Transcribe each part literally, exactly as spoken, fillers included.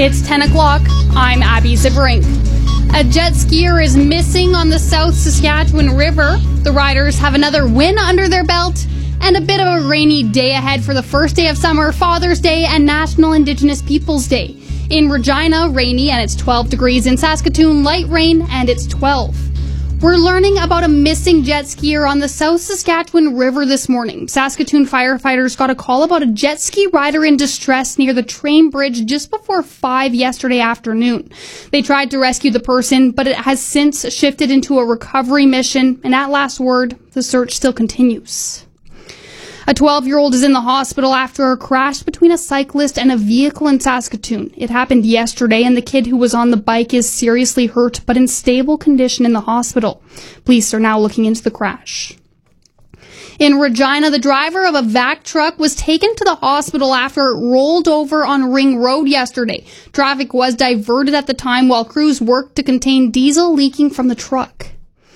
It's ten o'clock. I'm Abby Zibrink. A jet skier is missing on the South Saskatchewan River. The riders have another win under their belt and a bit of a rainy day ahead for the first day of summer, Father's Day, and National Indigenous Peoples Day. In Regina, rainy and it's twelve degrees. In Saskatoon, light rain and it's twelve. We're learning about a missing jet skier on the South Saskatchewan River this morning. Saskatoon firefighters got a call about a jet ski rider in distress near the train bridge just before five yesterday afternoon. They tried to rescue the person, but it has since shifted into a recovery mission, and at last word, the search still continues. A twelve-year-old is in the hospital after a crash between a cyclist and a vehicle in Saskatoon. It happened yesterday, and the kid who was on the bike is seriously hurt but in stable condition in the hospital. Police are now looking into the crash. In Regina, the driver of a vac truck was taken to the hospital after it rolled over on Ring Road yesterday. Traffic was diverted at the time while crews worked to contain diesel leaking from the truck.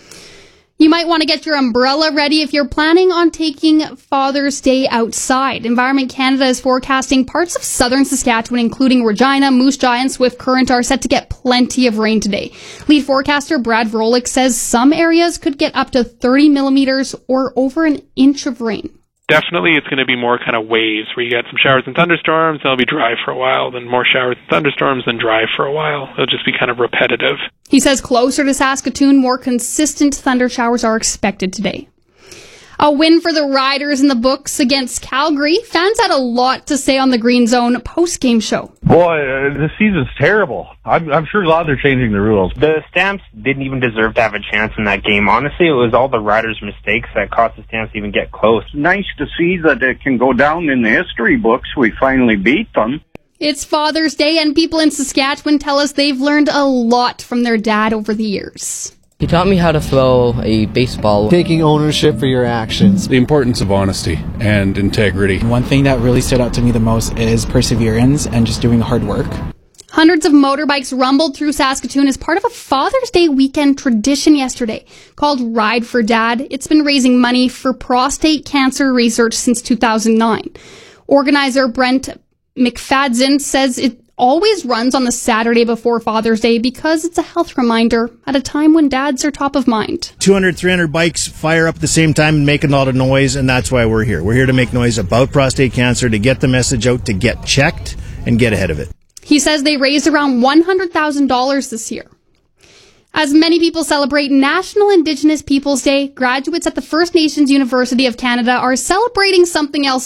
You might want to get your umbrella ready if you're planning on taking Father's Day outside. Environment Canada is forecasting parts of southern Saskatchewan, including Regina, Moose Jaw, and Swift Current, are set to get plenty of rain today. Lead forecaster Brad Vrolik says some areas could get up to thirty millimeters or over an inch of rain. Definitely, it's going to be more kind of waves where you get some showers and thunderstorms, then it'll be dry for a while, then more showers and thunderstorms, then dry for a while. It'll just be kind of repetitive. He says closer to Saskatoon, more consistent thunder showers are expected today. A win for the Riders in the books against Calgary. Fans had a lot to say on the Green Zone post-game show. Boy, uh, this season's terrible. I'm, I'm sure glad they're changing the rules. The Stamps didn't even deserve to have a chance in that game. Honestly, it was all the Riders' mistakes that cost the Stamps to even get close. Nice to see that it can go down in the history books. We finally beat them. It's Father's Day, and people in Saskatchewan tell us they've learned a lot from their dad over the years. He taught me how to throw a baseball. Taking ownership for your actions. The importance of honesty and integrity. One thing that really stood out to me the most is perseverance and just doing hard work. Hundreds of motorbikes rumbled through Saskatoon as part of a Father's Day weekend tradition yesterday called Ride for Dad. It's been raising money for prostate cancer research since two thousand nine. Organizer Brent McFadden says it always runs on the Saturday before Father's Day because it's a health reminder at a time when dads are top of mind. two hundred, three hundred bikes fire up at the same time and make a lot of noise, and that's why we're here. We're here to make noise about prostate cancer, to get the message out, to get checked and get ahead of it. He says they raised around one hundred thousand dollars this year. As many people celebrate National Indigenous Peoples Day, graduates at the First Nations University of Canada are celebrating something else